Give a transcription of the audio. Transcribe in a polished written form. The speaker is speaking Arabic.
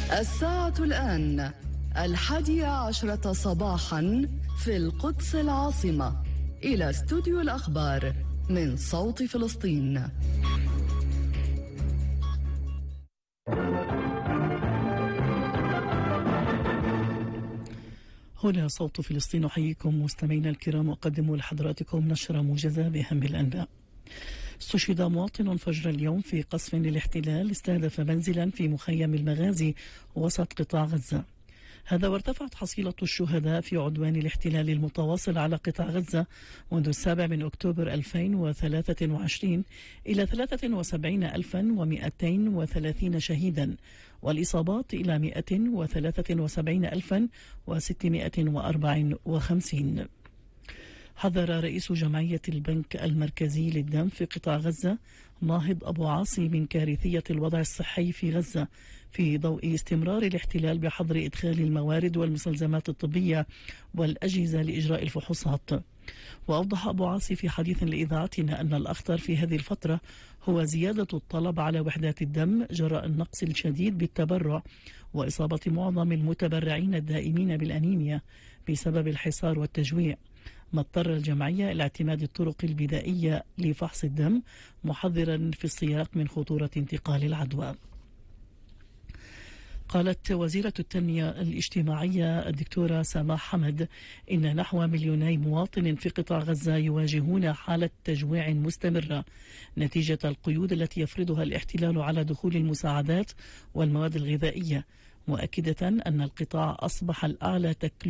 الساعة الآن 11:00 صباحا في القدس العاصمة. إلى استوديو الأخبار من صوت فلسطين. هنا صوت فلسطين، أحييكم مستمعينا الكرام وأقدم لحضراتكم نشرة موجزة بأهم الأنباء. استشهد مواطن فجر اليوم في قصف للاحتلال استهدف منزلا في مخيم المغازي وسط قطاع غزة. هذا وارتفعت حصيلة الشهداء في عدوان الاحتلال المتواصل على قطاع غزة منذ 7 أكتوبر 2023 إلى 73,230 شهيدا، والإصابات إلى 173,654. حذر رئيس جمعية البنك المركزي للدم في قطاع غزة ناهض أبو عاصي من كارثية الوضع الصحي في غزة في ضوء استمرار الاحتلال بحظر إدخال الموارد والمستلزمات الطبية والأجهزة لإجراء الفحوصات. وأوضح أبو عاصي في حديث لإذاعتنا أن الأخطر في هذه الفترة هو زيادة الطلب على وحدات الدم جراء النقص الشديد بالتبرع وإصابة معظم المتبرعين الدائمين بالأنيميا بسبب الحصار والتجويع، ما اضطر الجمعية إلى اعتماد الطرق البدائية لفحص الدم، محذرا في السياق من خطورة انتقال العدوى. قالت وزيرة التنمية الاجتماعية الدكتورة سماح حمد إن نحو 2,000,000 مواطن في قطاع غزة يواجهون حالة تجويع مستمرة نتيجة القيود التي يفرضها الاحتلال على دخول المساعدات والمواد الغذائية، مؤكدة أن القطاع أصبح الأعلى تكلفة